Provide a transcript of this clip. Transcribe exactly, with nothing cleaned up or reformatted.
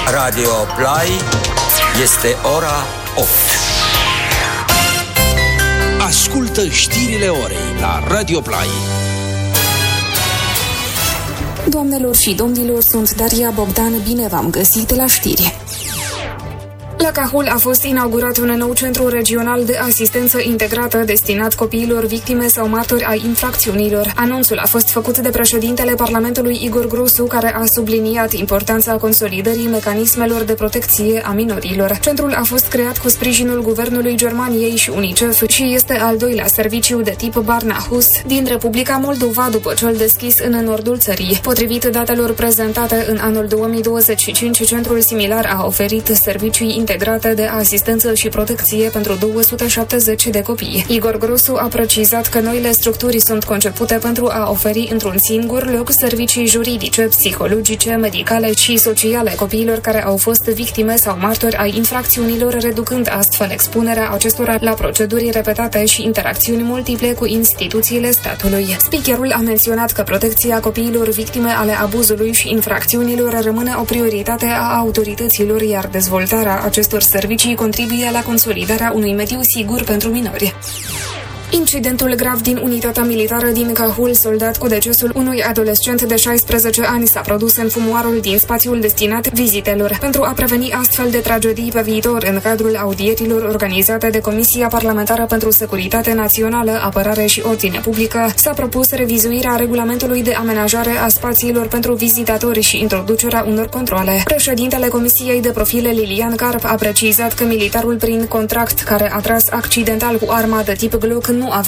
Radio Play, este ora opt. Ascultă știrile orei la Radio Play. Doamnelor și domnilor, sunt Daria Bogdan, bine v-am găsit la știri. La Cahul a fost inaugurat un nou centru regional de asistență integrată destinat copiilor victime sau martori ai infracțiunilor. Anunțul a fost făcut de președintele Parlamentului Igor Grosu, care a subliniat importanța consolidării mecanismelor de protecție a minorilor. Centrul a fost creat cu sprijinul Guvernului Germaniei și UNICEF și este al doilea serviciu de tip Barnahus din Republica Moldova, după cel deschis în nordul țării. Potrivit datelor prezentate în anul două mii douăzeci și cinci, centrul similar a oferit servicii integrate de asistență și protecție pentru două sute șaptezeci de copii. Igor Grosu a precizat că noile structuri sunt concepute pentru a oferi într-un singur loc servicii juridice, psihologice, medicale și sociale copiilor care au fost victime sau martori ai infracțiunilor, reducând astfel expunerea acestora la proceduri repetate și interacțiuni multiple cu instituțiile statului. Speakerul a menționat că protecția copiilor victime ale abuzului și infracțiunilor rămâne o prioritate a autorităților, iar dezvoltarea acestor servicii contribuie la consolidarea unui mediu sigur pentru minori. Incidentul grav din unitatea militară din Cahul, soldat cu decesul unui adolescent de șaisprezece ani, s-a produs în fumoarul din spațiul destinat vizitelor. Pentru a preveni astfel de tragedii pe viitor, în cadrul audierilor organizate de Comisia Parlamentară pentru Securitate Națională, Apărare și Ordine Publică, s-a propus revizuirea regulamentului de amenajare a spațiilor pentru vizitatori și introducerea unor controale. Președintele Comisiei de Profile, Lilian Carp, a precizat că militarul prin contract care a tras accidental cu arma de tip Glock nu avea